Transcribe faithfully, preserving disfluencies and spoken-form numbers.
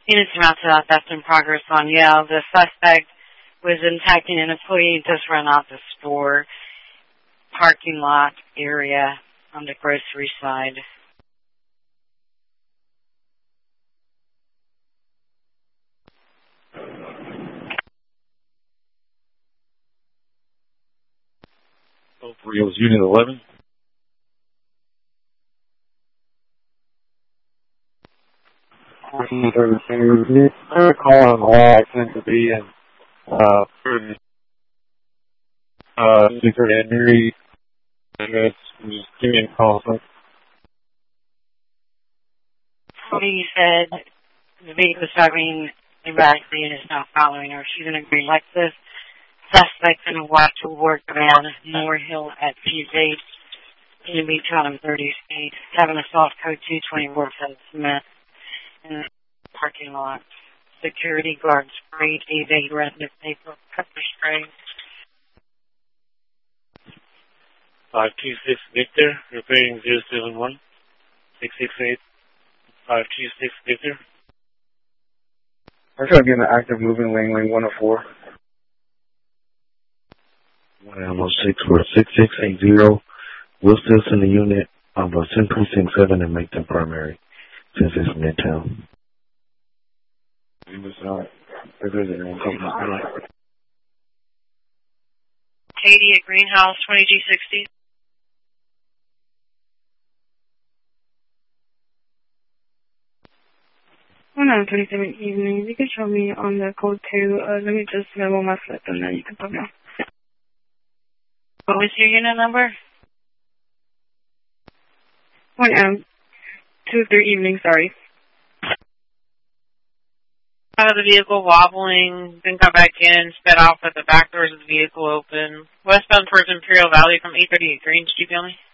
Units amount to that. That's in progress on Yale. The suspect was attacking an employee who just ran out the store parking lot area on the grocery side. Oh, three, it was Unit eleven. Third call on the wall, I tend to be in, uh, uh, secret injury. I guess, just give me a call, so. He said the vehicle is driving erratically and is not following her. She's in a green Lexus. Suspect in a walk toward around Moore Hill at Fuse eight. In the meantime, on thirty feet. Having assault code two twenty-four from Smith in the parking lot. Security guards sprayed a vague red newspaper pepper spray. five two six Victor, repeating zero seven one six six eight five two six Victor. I'm trying to get an active moving lane, lane one oh four. one six for six six eight zero. We'll still send the unit of uh, send precinct seven and make them primary since it's midtown. Katie at Greenhouse, twenty-two sixty. one nine twenty-seven evening. You can show me on the code two. Uh, let me just level my flip and then you can put me on. What was your unit number? one M. two three evening, sorry. Out of the vehicle wobbling, then come back in, sped off with the back doors of the vehicle open. Westbound towards Imperial Valley from eight thirty-eight Green Street, only.